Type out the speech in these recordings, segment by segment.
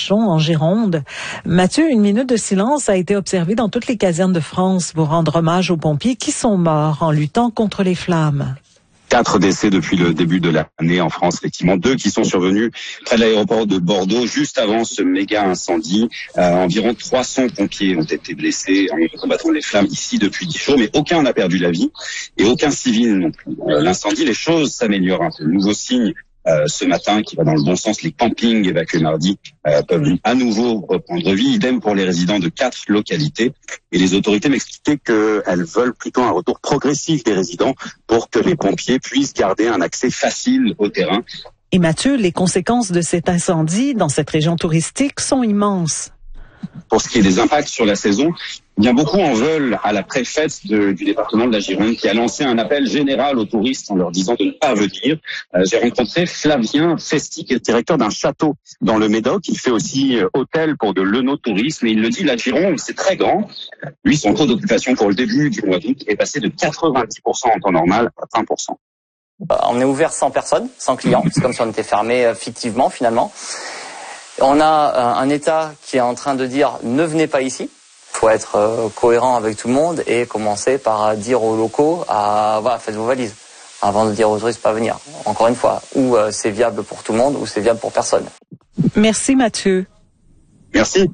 Arcachon, en Gironde. Mathieu, une minute de silence a été observée dans toutes les casernes de France pour rendre hommage aux pompiers qui sont morts en luttant contre les flammes. 4 décès depuis le début de l'année en France, effectivement. 2 qui sont survenus près de l'aéroport de Bordeaux, juste avant ce méga incendie. Environ 300 pompiers ont été blessés en combattant les flammes ici depuis 10 jours, mais aucun n'a perdu la vie et aucun civil non plus. L'incendie, les choses s'améliorent un peu. Nouveau signe ce matin qui va dans le bon sens. Les campings évacués mardi peuvent à nouveau reprendre vie. Idem pour les résidents de 4 localités. Et les autorités m'expliquaient qu'elles veulent plutôt un retour progressif des résidents pour que les pompiers puissent garder un accès facile au terrain. Et Mathieu, les conséquences de cet incendie dans cette région touristique sont immenses. Pour ce qui est des impacts sur la saison, bien beaucoup en veulent à la préfète du département de la Gironde qui a lancé un appel général aux touristes en leur disant de ne pas venir. J'ai rencontré Flavien Festi, qui est directeur d'un château dans le Médoc. Il fait aussi hôtel pour de l'œnotourisme et il le dit, la Gironde, c'est très grand. Lui, son taux d'occupation pour le début du mois d'août est passé de 90% en temps normal à 1%. On est ouvert sans personne, sans clients. C'est comme si on était fermé fictivement finalement. On a un État qui est en train de dire ne venez pas ici. Il faut être cohérent avec tout le monde et commencer par dire aux locaux voilà, faites vos valises avant de dire aux touristes pas venir. Encore une fois, ou c'est viable pour tout le monde ou c'est viable pour personne. Merci Mathieu. Merci.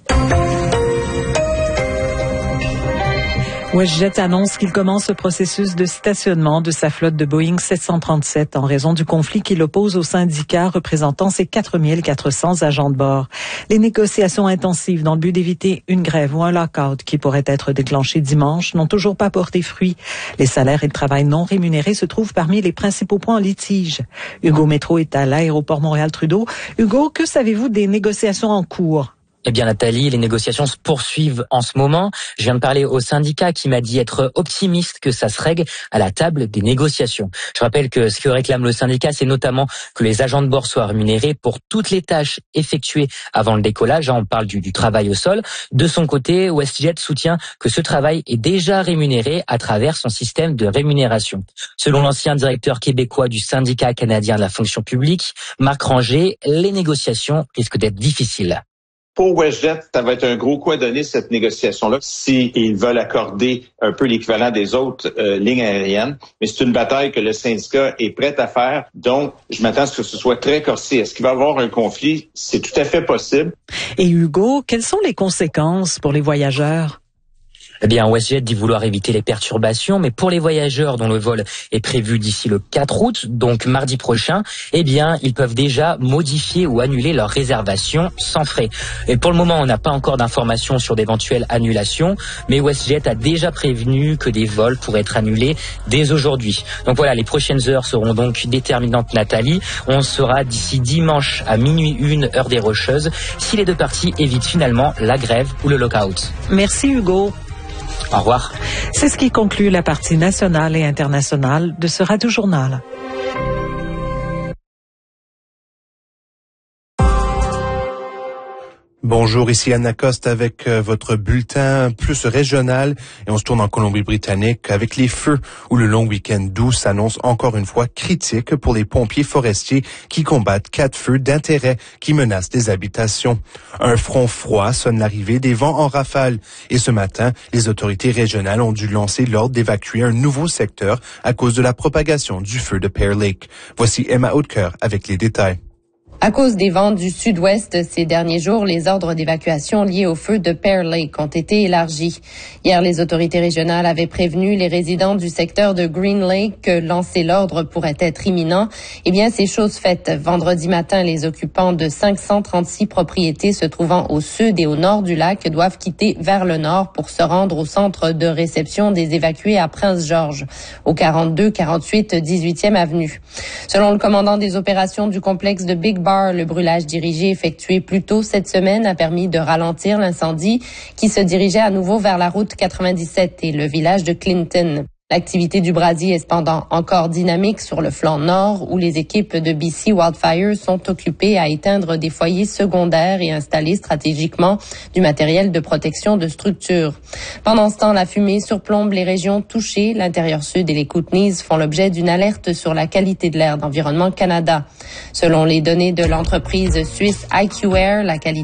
WestJet annonce qu'il commence le processus de stationnement de sa flotte de Boeing 737 en raison du conflit qui l'oppose au syndicat représentant ses 4400 agents de bord. Les négociations intensives dans le but d'éviter une grève ou un lock-out qui pourrait être déclenché dimanche n'ont toujours pas porté fruit. Les salaires et le travail non rémunéré se trouvent parmi les principaux points en litige. Hugo Métro est à l'aéroport Montréal-Trudeau. Hugo, que savez-vous des négociations en cours? Eh bien Nathalie, les négociations se poursuivent en ce moment. Je viens de parler au syndicat qui m'a dit être optimiste que ça se règle à la table des négociations. Je rappelle que ce que réclame le syndicat, c'est notamment que les agents de bord soient rémunérés pour toutes les tâches effectuées avant le décollage. On parle du travail au sol. De son côté, WestJet soutient que ce travail est déjà rémunéré à travers son système de rémunération. Selon l'ancien directeur québécois du syndicat canadien de la fonction publique, Marc Ranger, les négociations risquent d'être difficiles. Pour WestJet, ça va être un gros coup à donner cette négociation-là s'ils veulent accorder un peu l'équivalent des autres lignes aériennes. Mais c'est une bataille que le syndicat est prêt à faire. Donc, je m'attends à ce que ce soit très corsé. Est-ce qu'il va y avoir un conflit? C'est tout à fait possible. Et Hugo, quelles sont les conséquences pour les voyageurs? Eh bien, WestJet dit vouloir éviter les perturbations, mais pour les voyageurs dont le vol est prévu d'ici le 4 août, donc mardi prochain, eh bien, ils peuvent déjà modifier ou annuler leur réservation sans frais. Et pour le moment, on n'a pas encore d'informations sur d'éventuelles annulations, mais WestJet a déjà prévenu que des vols pourraient être annulés dès aujourd'hui. Donc voilà, les prochaines heures seront donc déterminantes, Nathalie. On saura d'ici dimanche à minuit 1, heure des Rocheuses, si les deux parties évitent finalement la grève ou le lock-out. Merci Hugo. Au revoir. C'est ce qui conclut la partie nationale et internationale de ce Radio-Journal. Bonjour, ici Anna Coste avec votre bulletin plus régional et on se tourne en Colombie-Britannique avec les feux où le long week-end d'août s'annonce encore une fois critique pour les pompiers forestiers qui combattent 4 feux d'intérêt qui menacent des habitations. Un front froid sonne l'arrivée des vents en rafale et ce matin, les autorités régionales ont dû lancer l'ordre d'évacuer un nouveau secteur à cause de la propagation du feu de Pear Lake. Voici Emma Hautecoeur avec les détails. À cause des vents du sud-ouest ces derniers jours, les ordres d'évacuation liés au feu de Pear Lake ont été élargis. Hier, les autorités régionales avaient prévenu les résidents du secteur de Green Lake que lancer l'ordre pourrait être imminent. Eh bien, c'est chose faite. Vendredi matin, les occupants de 536 propriétés se trouvant au sud et au nord du lac doivent quitter vers le nord pour se rendre au centre de réception des évacués à Prince-Georges, au 42, 48, 18e avenue. Selon le commandant des opérations du complexe de Big Bar, le brûlage dirigé effectué plus tôt cette semaine a permis de ralentir l'incendie qui se dirigeait à nouveau vers la route 97 et le village de Clinton. L'activité du brasier est cependant encore dynamique sur le flanc nord où les équipes de BC Wildfires sont occupées à éteindre des foyers secondaires et installer stratégiquement du matériel de protection de structures. Pendant ce temps, la fumée surplombe les régions touchées. L'intérieur sud et les Kootenays font l'objet d'une alerte sur la qualité de l'air d'Environnement Canada. Selon les données de l'entreprise suisse IQ Air, la qualité